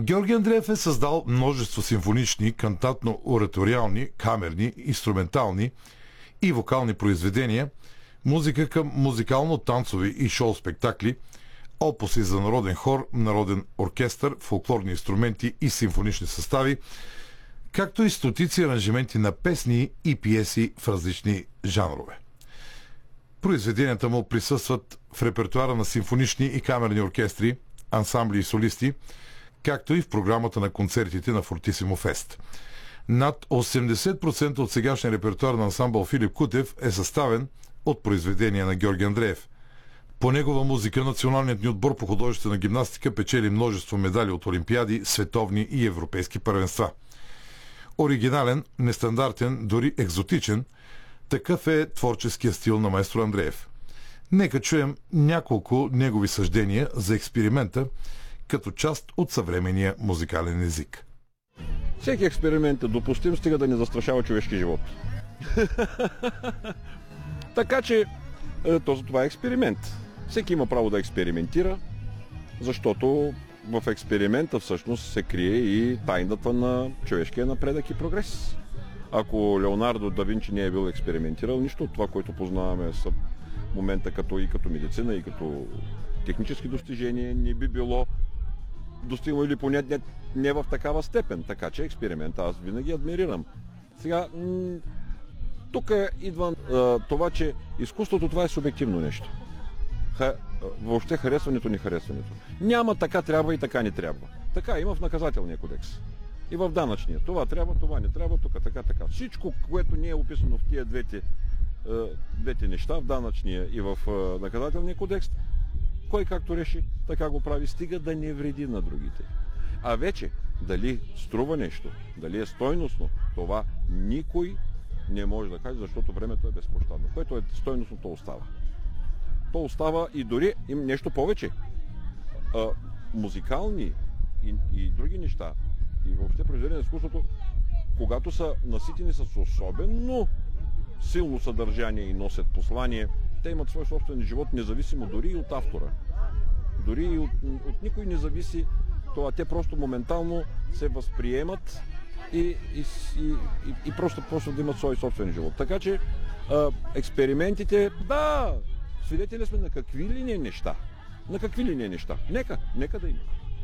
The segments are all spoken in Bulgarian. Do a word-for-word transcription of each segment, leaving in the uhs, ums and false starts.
Георги Андреев е създал множество симфонични, кантатно-ораториални, камерни, инструментални и вокални произведения, музика към музикално-танцови и шоу-спектакли, опуси за народен хор, народен оркестър, фолклорни инструменти и симфонични състави, както и стотици аранжименти на песни и пиеси в различни жанрове. Произведенията му присъстват в репертуара на симфонични и камерни оркестри, ансамбли и солисти, както и в програмата на концертите на Фортисимо Фест. Над осемдесет процента от сегашния репертуар на ансамбъл Филип Кутев е съставен от произведения на Георги Андреев. По негова музика националният ни отбор по художествена гимнастика печели множество медали от олимпиади, световни и европейски първенства. Оригинален, нестандартен, дори екзотичен, такъв е творческия стил на маестро Андреев. Нека чуем няколко негови съждения за експеримента като част от съвременния музикален език. Всеки експеримент е допустим, стига да не застрашава човешки живот. Така че този, това е експеримент. Всеки има право да експериментира, защото в експеримента всъщност се крие и тайната на човешкия напредък и прогрес. Ако Леонардо да Винчи не е бил експериментирал, нищо от това, което познаваме в момента като, и като медицина, и като технически достижения, не би било достигнало или поне не, не в такава степен. Така че експеримента аз винаги адмирирам. Сега, м- тук идва а, това, че изкуството това е субективно нещо. Ха, въобще харесването, не харесването. Няма така трябва и така не трябва. Така има в наказателния кодекс. И в данъчния. Това трябва, това не трябва, тук така, така. Всичко, което не е описано в тия двете, двете неща, в данъчния и в наказателния кодекс, кой както реши, така го прави, стига да не вреди на другите. А вече, дали струва нещо, дали е стойностно, това никой не може да каже, защото времето е безпощадно. Което е стойностно, то остава. То остава и дори им нещо повече. А, музикални и, и други неща, и въобще произведения на изкуството, когато са наситени с особено силно съдържание и носят послание, те имат свой собствен живот, независимо дори и от автора. Дори и от, от никой не зависи това. Те просто моментално се възприемат и, и, и, и, и просто, просто да имат свой собствен живот. Така че а, експериментите, да, свидетели сме на какви ли не неща. На какви ли не неща. Нека, нека да има.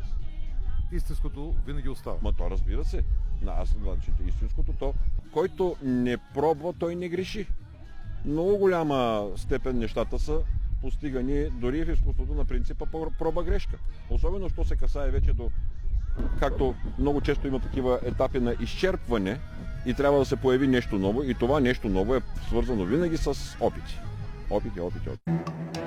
Истинското винаги остава. Ма то разбира се. Аз, значи, истинското то, който не пробва, той не греши. Много голяма степен нещата са постигани дори в изкуството на принципа проба-грешка. Особено, що се касае вече до, както много често има такива етапи на изчерпване и трябва да се появи нещо ново, и това нещо ново е свързано винаги с опити. Опити, опити, опити.